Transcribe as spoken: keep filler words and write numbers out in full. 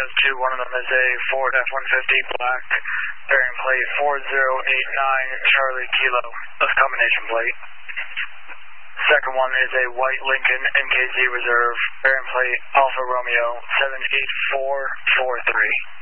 has two. One of them is a Ford F one fifty black, bearing plate four zero eight nine Charlie Kilo, that's combination plate. Second one is a white Lincoln N K Z Reserve, bearing plate Alfa Romeo seven eight four four three.